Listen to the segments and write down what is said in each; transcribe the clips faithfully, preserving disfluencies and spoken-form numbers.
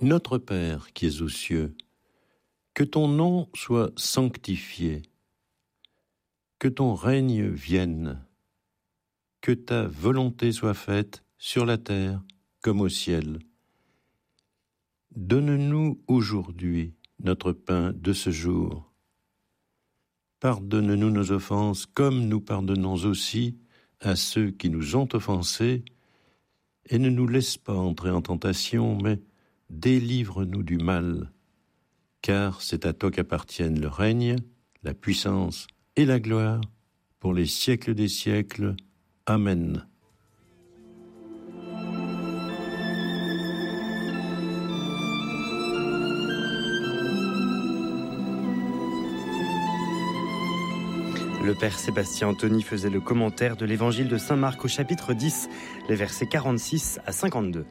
Notre Père qui es aux cieux, que ton nom soit sanctifié, que ton règne vienne, que ta volonté soit faite sur la terre comme au ciel. Donne-nous aujourd'hui notre pain de ce jour. Pardonne-nous nos offenses comme nous pardonnons aussi à ceux qui nous ont offensés, et ne nous laisse pas entrer en tentation, mais délivre-nous du mal, car c'est à toi qu'appartiennent le règne, la puissance et la gloire pour les siècles des siècles. Amen. Le père Sébastien Anthony faisait le commentaire de l'évangile de saint Marc au chapitre dix, les versets quarante-six à cinquante-deux.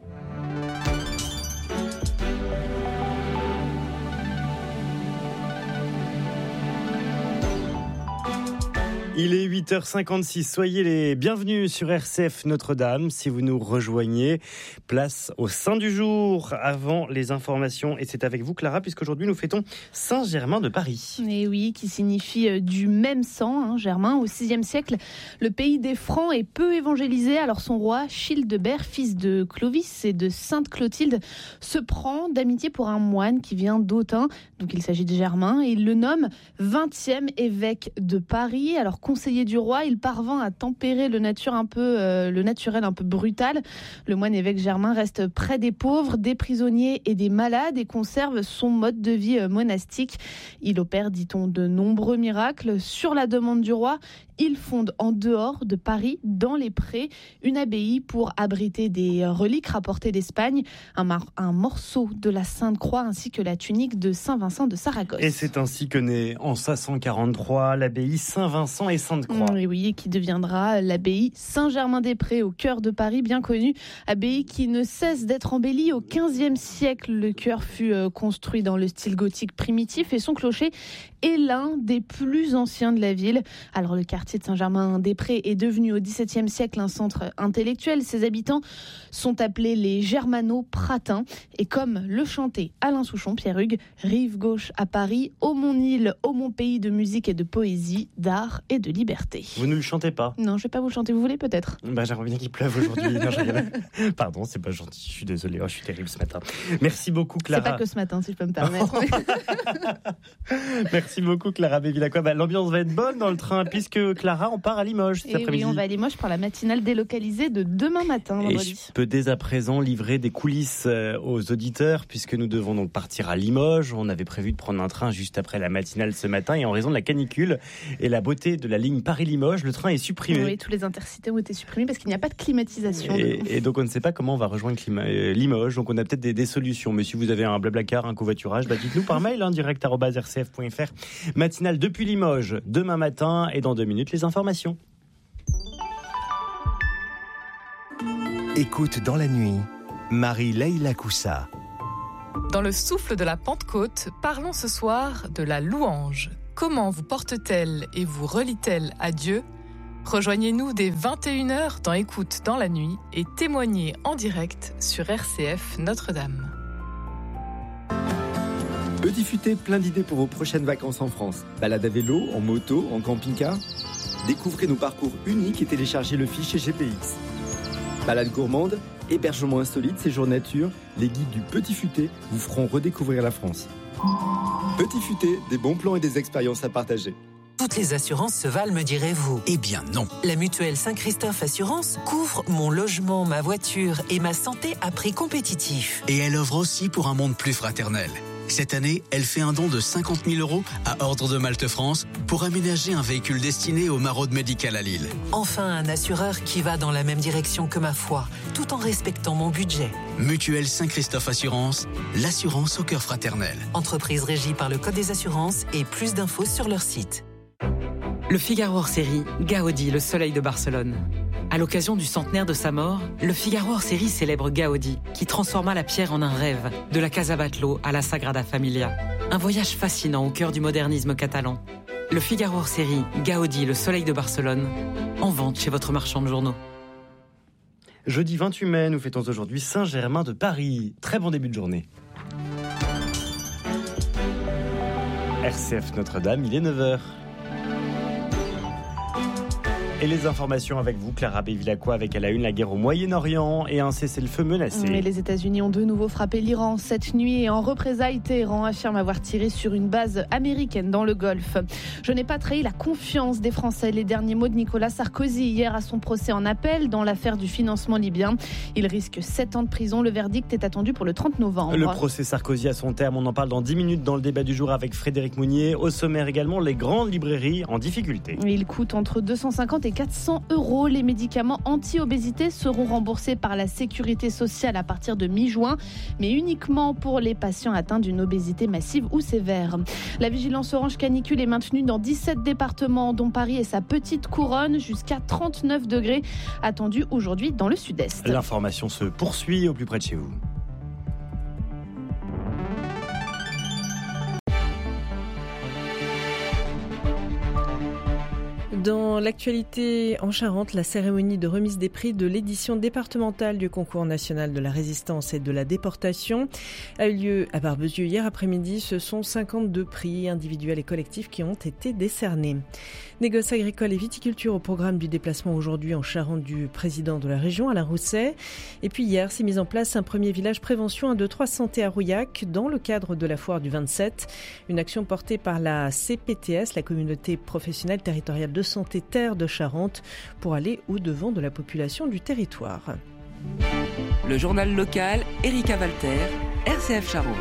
Il est huit heures cinquante-six, soyez les bienvenus sur R C F Notre-Dame. Si vous nous rejoignez, place au Saint du jour avant les informations. Et c'est avec vous Clara, puisqu'aujourd'hui nous fêtons Saint-Germain de Paris. Et oui, qui signifie du même sang, hein, Germain. Au sixième siècle, le pays des Francs est peu évangélisé. Alors son roi, Childebert, fils de Clovis et de Sainte Clotilde, se prend d'amitié pour un moine qui vient d'Autun. Donc il s'agit de Germain et il le nomme vingtième évêque de Paris. Alors conseiller du roi, il parvint à tempérer le, nature un peu, euh, le naturel un peu brutal. Le moine évêque Germain reste près des pauvres, des prisonniers et des malades et conserve son mode de vie monastique. Il opère, dit-on, de nombreux miracles. Sur la demande du roi, il fonde en dehors de Paris, dans les prés, une abbaye pour abriter des reliques rapportées d'Espagne, un, mar- un morceau de la Sainte Croix ainsi que la tunique de Saint Vincent de Saragosse. Et c'est ainsi que naît en cinq cent quarante-trois l'abbaye Saint-Vincent et Sainte-Croix. Oui, oui, et qui deviendra l'abbaye Saint-Germain-des-Prés au cœur de Paris, bien connue. Abbaye qui ne cesse d'être embellie. Au quinzième siècle, le chœur fut construit dans le style gothique primitif et son clocher est l'un des plus anciens de la ville. Alors le quartier de Saint-Germain-des-Prés est devenu au dix-septième siècle un centre intellectuel. Ses habitants sont appelés les Germano-Pratins. Et comme le chantait Alain Souchon, Pierre Hugues, rive gauche à Paris, ô mon île, ô mon pays de musique et de poésie, d'art et de liberté. Vous ne le chantez pas? Non, je vais pas vous le chanter, vous voulez peut-être? Bah, j'aimerais bien qu'il pleuve aujourd'hui. Non, je... Pardon, c'est pas gentil, je suis désolé, oh, je suis terrible ce matin. Merci beaucoup Clara. C'est pas que ce matin, si je peux me permettre. Merci beaucoup Clara Bévilacqua. Bah, l'ambiance va être bonne dans le train puisque Clara, on part à Limoges cet Et après-midi. Oui, on va à Limoges pour la matinale délocalisée de demain matin, vendredi. Et je peux dès à présent livrer des coulisses aux auditeurs puisque nous devons donc partir à Limoges. On avait prévu de prendre un train juste après la matinale ce matin et en raison de la canicule et la beauté de la ligne Paris-Limoges, le train est supprimé. Oui, tous les intercités ont été supprimés parce qu'il n'y a pas de climatisation. Et, et donc on ne sait pas comment on va rejoindre Clima, euh, Limoges, donc on a peut-être des, des solutions. Mais si vous avez un blablacar, un covoiturage, bah dites-nous par mail, hein, direct arobase r c f point f r. Matinale depuis Limoges, demain matin et dans deux minutes les informations. Écoute dans la nuit, Marie-Leïla Coussa. Dans le souffle de la Pentecôte, parlons ce soir de la louange. Comment vous porte-t-elle et vous relie-t-elle à Dieu ? Rejoignez-nous dès vingt et une heures dans Écoute dans la nuit et témoignez en direct sur R C F Notre-Dame. Petit Futé, plein d'idées pour vos prochaines vacances en France. Balade à vélo, en moto, en camping-car. Découvrez nos parcours uniques et téléchargez le fichier G P X. Balade gourmande, hébergement insolite, séjour nature, les guides du Petit Futé vous feront redécouvrir la France. Petit Futé, des bons plans et des expériences à partager. Toutes les assurances se valent, me direz-vous? Eh bien non. La mutuelle Saint-Christophe Assurance couvre mon logement, ma voiture et ma santé à prix compétitif. Et elle offre aussi pour un monde plus fraternel. Cette année, elle fait un don de cinquante mille euros à Ordre de Malte France pour aménager un véhicule destiné au Maraude médical à Lille. Enfin, un assureur qui va dans la même direction que ma foi, tout en respectant mon budget. Mutuelle Saint-Christophe Assurance, l'assurance au cœur fraternel. Entreprise régie par le Code des assurances et plus d'infos sur leur site. Le Figaro hors série, Gaudi, le soleil de Barcelone. À l'occasion du centenaire de sa mort, le Figaro hors série célèbre Gaudi, qui transforma la pierre en un rêve, de la Casa Batlló à la Sagrada Familia. Un voyage fascinant au cœur du modernisme catalan. Le Figaro hors série, Gaudi, le soleil de Barcelone, en vente chez votre marchand de journaux. Jeudi vingt-huit mai, nous fêtons aujourd'hui Saint-Germain de Paris. Très bon début de journée. R C F Notre-Dame, il est neuf heures. Et les informations avec vous, Clara Bévilacqua, avec à la une la guerre au Moyen-Orient et un cessez-le-feu menacé. Et les États-Unis ont de nouveau frappé l'Iran cette nuit et en représailles, Téhéran affirme avoir tiré sur une base américaine dans le Golfe. Je n'ai pas trahi la confiance des Français. Les derniers mots de Nicolas Sarkozy hier à son procès en appel dans l'affaire du financement libyen. Il risque sept ans de prison. Le verdict est attendu pour le trente novembre. Le procès Sarkozy à son terme. On en parle dans dix minutes dans le débat du jour avec Frédéric Mounier. Au sommaire également, les grandes librairies en difficulté. Il coûte entre deux cent cinquante et quatre cents euros. Les médicaments anti-obésité seront remboursés par la sécurité sociale à partir de mi-juin, mais uniquement pour les patients atteints d'une obésité massive ou sévère. La vigilance orange canicule est maintenue dans dix-sept départements, dont Paris et sa petite couronne, jusqu'à trente-neuf degrés attendus aujourd'hui dans le sud-est. L'information se poursuit au plus près de chez vous. Dans l'actualité en Charente, la cérémonie de remise des prix de l'édition départementale du concours national de la résistance et de la déportation a eu lieu à Barbezieux hier après-midi. Ce sont cinquante-deux prix individuels et collectifs qui ont été décernés. Négoce agricole et viticulture au programme du déplacement aujourd'hui en Charente du président de la région, Alain Rousset. Et puis hier, s'est mis en place un premier village prévention un deux trois santé à Rouillac dans le cadre de la foire du vingt-sept. Une action portée par la C P T S, la communauté professionnelle territoriale de santé Terre de Charente, pour aller au-devant de la population du territoire. Le journal local, Erika Walter, R C F Charente.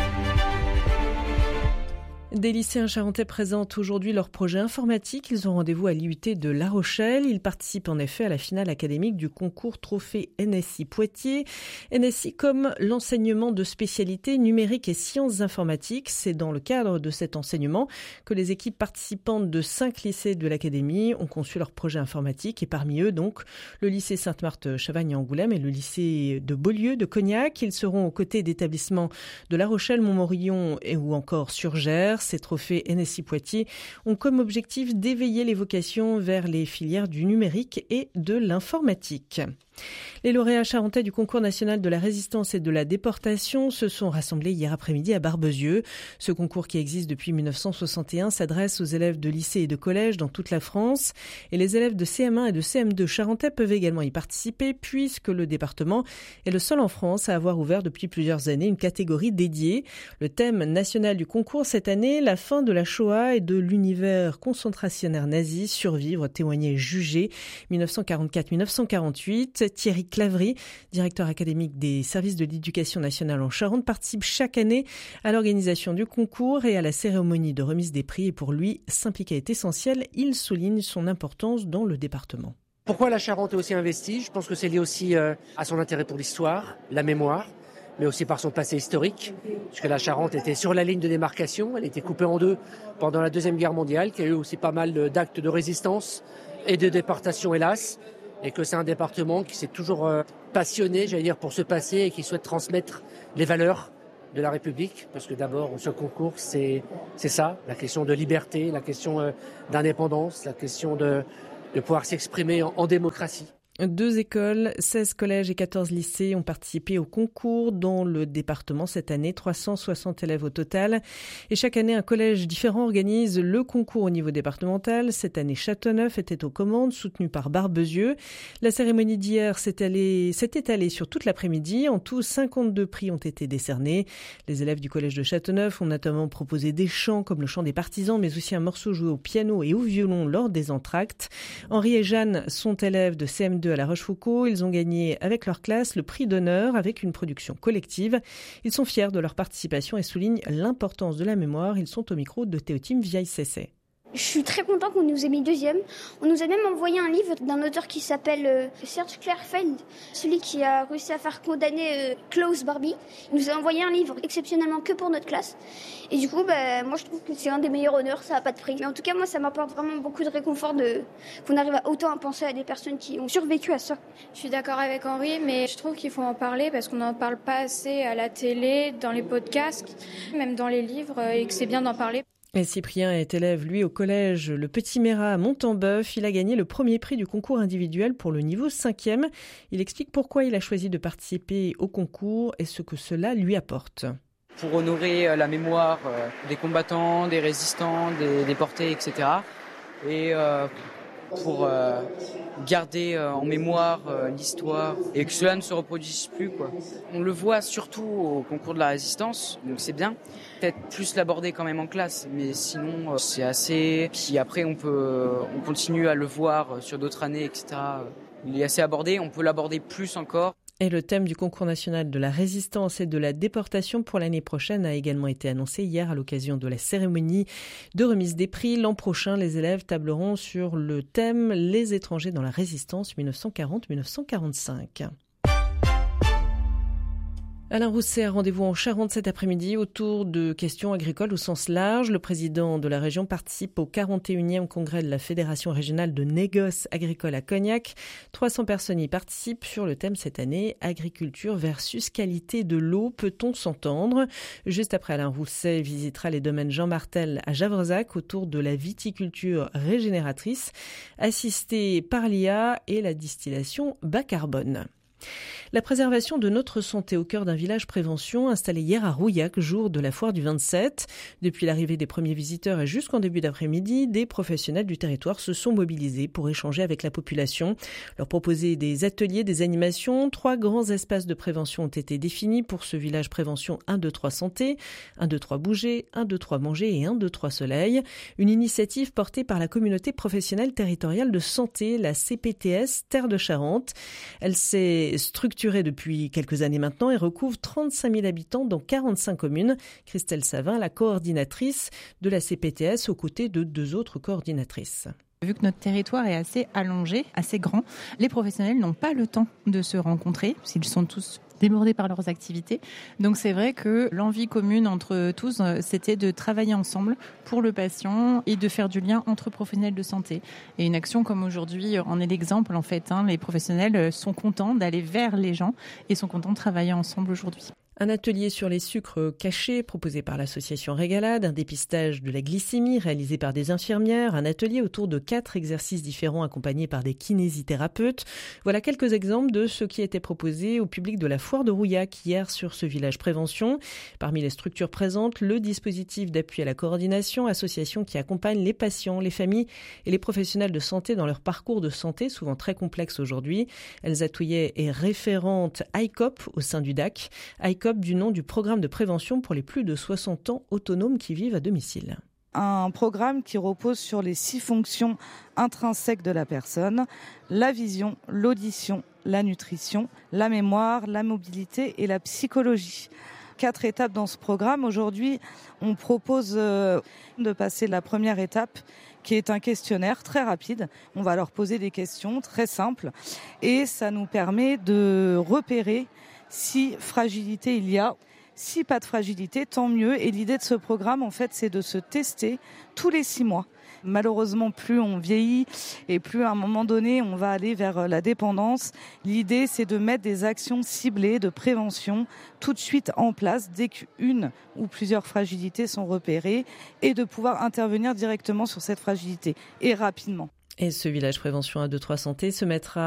Des lycéens charentais présentent aujourd'hui leur projet informatique. Ils ont rendez-vous à l'I U T de La Rochelle. Ils participent en effet à la finale académique du concours Trophée N S I Poitiers. N S I comme l'enseignement de spécialités numériques et sciences informatiques. C'est dans le cadre de cet enseignement que les équipes participantes de cinq lycées de l'académie ont conçu leur projet informatique. Et parmi eux, donc, le lycée Sainte-Marthe-Chavagne-Angoulême et le lycée de Beaulieu de Cognac. Ils seront aux côtés d'établissements de La Rochelle, Montmorillon et ou encore Surgères. Ces trophées N S I Poitiers ont comme objectif d'éveiller les vocations vers les filières du numérique et de l'informatique. Les lauréats charentais du concours national de la résistance et de la déportation se sont rassemblés hier après-midi à Barbezieux. Ce concours qui existe depuis dix-neuf cent soixante et un s'adresse aux élèves de lycée et de collège dans toute la France. Et les élèves de C M un et de C M deux charentais peuvent également y participer puisque le département est le seul en France à avoir ouvert depuis plusieurs années une catégorie dédiée. Le thème national du concours cette année, la fin de la Shoah et de l'univers concentrationnaire nazi, survivre, témoigner, juger, dix-neuf cent quarante-quatre à dix-neuf cent quarante-huit. Thierry Claverie, directeur académique des services de l'éducation nationale en Charente, participe chaque année à l'organisation du concours et à la cérémonie de remise des prix. Et pour lui, s'impliquer est essentiel. Il souligne son importance dans le département. Pourquoi la Charente est aussi investie ? Je pense que c'est lié aussi à son intérêt pour l'histoire, la mémoire, mais aussi par son passé historique, puisque la Charente était sur la ligne de démarcation. Elle était coupée en deux pendant la Deuxième Guerre mondiale, qui a eu aussi pas mal d'actes de résistance et de déportation, hélas. Et que c'est un département qui s'est toujours euh, passionné, j'allais dire, pour ce passé et qui souhaite transmettre les valeurs de la République. Parce que d'abord, ce concours, c'est, c'est ça, la question de liberté, la question euh, d'indépendance, la question de, de pouvoir s'exprimer en, en démocratie. Deux écoles, seize collèges et quatorze lycées ont participé au concours dans le département cette année, trois cent soixante élèves au total. Et chaque année, un collège différent organise le concours au niveau départemental. Cette année, Châteauneuf était aux commandes, soutenu par Barbezieux. La cérémonie d'hier s'est allée, s'est étalée sur toute l'après-midi. En tout, cinquante-deux prix ont été décernés. Les élèves du collège de Châteauneuf ont notamment proposé des chants comme le chant des partisans, mais aussi un morceau joué au piano et au violon lors des entr'actes. Henri et Jeanne sont élèves de C M deux à La Rochefoucauld. Ils ont gagné avec leur classe le prix d'honneur avec une production collective. Ils sont fiers de leur participation et soulignent l'importance de la mémoire. Ils sont au micro de Théotime Vieille-Cessé. Je suis très content qu'on nous ait mis deuxième. On nous a même envoyé un livre d'un auteur qui s'appelle euh, Serge Klerfeld, celui qui a réussi à faire condamner euh, Klaus Barbie. Il nous a envoyé un livre exceptionnellement que pour notre classe. Et du coup, bah, moi je trouve que c'est un des meilleurs honneurs, ça n'a pas de prix. Mais en tout cas, moi ça m'apporte vraiment beaucoup de réconfort de... qu'on arrive à autant à penser à des personnes qui ont survécu à ça. Je suis d'accord avec Henri, mais je trouve qu'il faut en parler parce qu'on n'en parle pas assez à la télé, dans les podcasts, même dans les livres, et que c'est bien d'en parler. Et Cyprien est élève, lui, au collège Le Petit Mérat à Montembeuf. Il a gagné le premier prix du concours individuel pour le niveau cinquième. Il explique pourquoi il a choisi de participer au concours et ce que cela lui apporte. Pour honorer la mémoire des combattants, des résistants, des déportés, et cetera. Et euh, pour euh, garder euh, en mémoire euh, l'histoire et que cela ne se reproduise plus, quoi. On le voit surtout au concours de la résistance, donc c'est bien. Peut-être plus l'aborder quand même en classe, mais sinon euh, c'est assez. Puis après on peut, on continue à le voir sur d'autres années, et cetera. Il est assez abordé, on peut l'aborder plus encore. Et le thème du concours national de la résistance et de la déportation pour l'année prochaine a également été annoncé hier à l'occasion de la cérémonie de remise des prix. L'an prochain, les élèves tableront sur le thème « Les étrangers dans la résistance mille neuf cent quarante à mille neuf cent quarante-cinq ». Alain Rousset a rendez-vous en Charente cet après-midi autour de questions agricoles au sens large. Le président de la région participe au quarante et unième congrès de la Fédération régionale de négoce agricole à Cognac. trois cents personnes y participent sur le thème cette année « Agriculture versus qualité de l'eau, peut-on s'entendre ?» Juste après, Alain Rousset visitera les domaines Jean Martel à Javrezac autour de la viticulture régénératrice, assistée par l'I A et la distillation bas carbone. La préservation de notre santé au cœur d'un village prévention installé hier à Rouillac, jour de la foire du vingt-sept. Depuis l'arrivée des premiers visiteurs et jusqu'en début d'après-midi, des professionnels du territoire se sont mobilisés pour échanger avec la population, leur proposer des ateliers, des animations. Trois grands espaces de prévention ont été définis pour ce village prévention un deux trois santé, un deux trois bouger, un deux trois manger et un deux trois soleil. Une initiative portée par la communauté professionnelle territoriale de santé, la C P T S Terre de Charente. Elle s'est structurée depuis quelques années maintenant et recouvre trente-cinq mille habitants dans quarante-cinq communes. Christelle Savin, la coordinatrice de la C P T S, aux côtés de deux autres coordinatrices. Vu que notre territoire est assez allongé, assez grand, les professionnels n'ont pas le temps de se rencontrer, s'ils sont tous débordés par leurs activités. Donc c'est vrai que l'envie commune entre tous, c'était de travailler ensemble pour le patient et de faire du lien entre professionnels de santé. Et une action comme aujourd'hui en est l'exemple en fait. Hein, les professionnels sont contents d'aller vers les gens et sont contents de travailler ensemble aujourd'hui. Un atelier sur les sucres cachés proposé par l'association Régalade, un dépistage de la glycémie réalisé par des infirmières, un atelier autour de quatre exercices différents accompagnés par des kinésithérapeutes. Voilà quelques exemples de ce qui était proposé au public de la foire de Rouillac hier sur ce village prévention. Parmi les structures présentes, le dispositif d'appui à la coordination, association qui accompagne les patients, les familles et les professionnels de santé dans leur parcours de santé, souvent très complexe aujourd'hui. Elsa Touillet est référente I C O P au sein du D A C. I C O P du nom du programme de prévention pour les plus de soixante ans autonomes qui vivent à domicile. Un programme qui repose sur les six fonctions intrinsèques de la personne, la vision, l'audition, la nutrition, la mémoire, la mobilité et la psychologie. Quatre étapes dans ce programme. Aujourd'hui, on propose de passer la première étape qui est un questionnaire très rapide. On va leur poser des questions très simples et ça nous permet de repérer si fragilité il y a. Si pas de fragilité, tant mieux. Et l'idée de ce programme, en fait, c'est de se tester tous les six mois. Malheureusement, plus on vieillit et plus à un moment donné, on va aller vers la dépendance. L'idée, c'est de mettre des actions ciblées de prévention tout de suite en place dès qu'une ou plusieurs fragilités sont repérées et de pouvoir intervenir directement sur cette fragilité et rapidement. Et ce village prévention un deux trois santé se mettra